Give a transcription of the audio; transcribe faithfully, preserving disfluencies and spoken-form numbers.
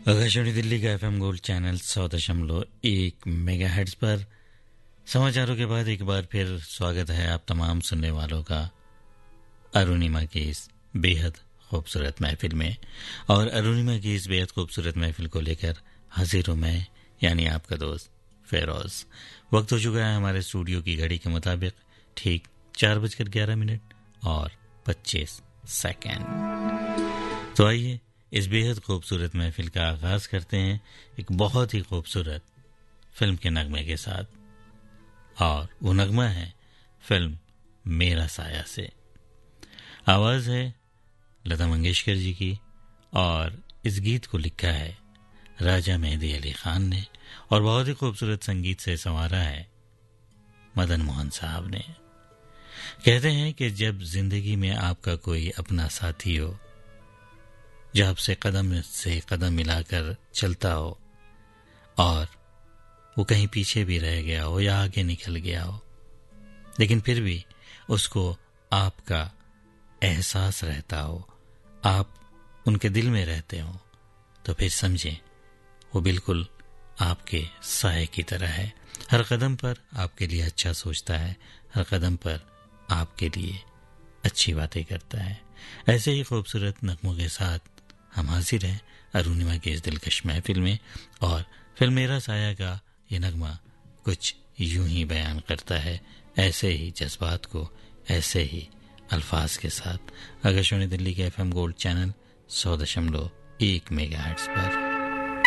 आकाशवाणी दिल्ली का FM gold channel सौ दशमलव एक मेगा हेर्ट्ज पर समाचारों के बाद एक बार फिर स्वागत है आप तमाम सुनने वालों का अरुणिमा की इस बेहद खूबसूरत महफिल में। और अरुणिमा की इस बेहद खूबसूरत महफिल को लेकर हाजिर हूं मैं, यानी आपका दोस्त फेरोज। वक्त हो चुका है हमारे स्टूडियो की घड़ी के मुताबिक ठीक चार बजकर ग्यारह मिनट और पच्चीस सेकेंड। तो आइए इस बेहद खूबसूरत महफिल का आगाज करते हैं एक बहुत ही खूबसूरत फिल्म के नगमे के साथ, और वो नगमा है फिल्म मेरा साया से। आवाज है लता मंगेशकर जी की और इस गीत को लिखा है राजा मेहदी अली खान ने और बहुत ही खूबसूरत संगीत से संवारा है मदन मोहन साहब ने। कहते हैं कि जब जिंदगी में आपका कोई अपना साथी हो, जो आपसे कदम से कदम मिलाकर चलता हो और वो कहीं पीछे भी रह गया हो या आगे निकल गया हो, लेकिन फिर भी उसको आपका एहसास रहता हो, आप उनके दिल में रहते हो, तो फिर समझें वो बिल्कुल आपके साए की तरह है। हर कदम पर आपके लिए अच्छा सोचता है, हर कदम पर आपके लिए अच्छी बातें करता है। ऐसे ही खूबसूरत नगमों के साथ हम हाजिर हैं अरुणिमा की इस दिलकश महफिल में, और फिल्म मेरा साया का ये नगमा कुछ यूं ही बयान करता है ऐसे ही जज्बात को, ऐसे ही अल्फाज के साथ। आकाशवाणी दिल्ली के एफएम गोल्ड चैनल सौ दशमलव एक मेगा हर्ट्ज पर